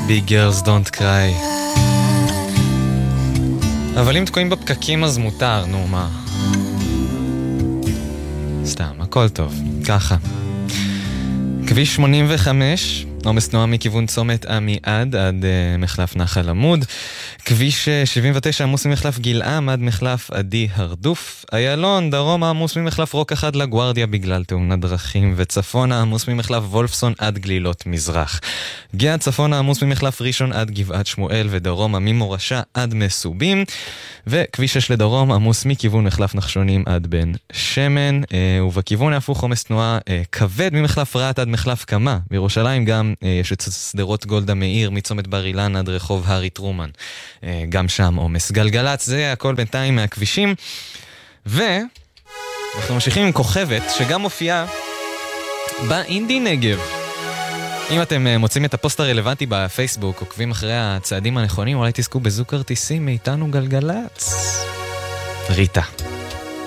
Big Girls Don't Cry. אבל אם תקועים בפקקים אז מותר, נו מה. סתם, הכל טוב, ככה. כביש 85, עומס תנועה מכיוון צומת עמיעד עד מחלף נחל עמוד. כביש 79 עמוס ממחלף גלעם עד מחלף עדי הרדוף. איילון, דרום עמוס ממחלף רוק אחד לגוארדיה בגלל תאונת דרכים. וצפונה עמוס ממחלף וולפסון עד גלילות מזרח. גאה צפונה עמוס ממחלף ראשון עד גבעת שמואל ודרומה ממורשה עד מסובים. וכביש 6 לדרום עמוס מכיוון מחלף נחשונים עד בן שמן. ובכיוון ההפוך עומס תנועה כבד ממחלף רעת עד מחלף קמה. בירושלים גם יש את סדרות גולדה מאיר מצומת בר אילן עד רחוב הארי טרומן. גם שם עומס. גלגלץ, זה הכל בינתיים מהכבישים. ואנחנו ממשיכים עם כוכבת שגם מופיעה באינדי נגב. אם אתם מוצאים את הפוסט הרלוונטי בפייסבוק, עוקבים אחרי הצעדים הנכונים, אולי תזכו בזוג כרטיסים מאיתנו גלגלץ. ריטה.